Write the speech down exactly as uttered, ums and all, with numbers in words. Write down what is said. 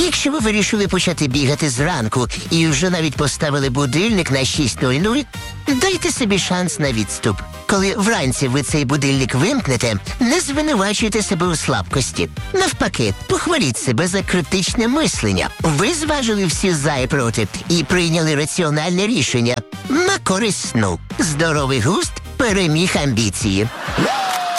Якщо ви вирішили почати бігати зранку і вже навіть поставили будильник на шість нуль нуль, дайте собі шанс на відступ. Коли вранці ви цей будильник вимкнете, не звинувачуйте себе у слабкості. Навпаки, похваліть себе за критичне мислення. Ви зважили всі за і проти і прийняли раціональне рішення на користь сну. Здоровий глузд переміг амбіції.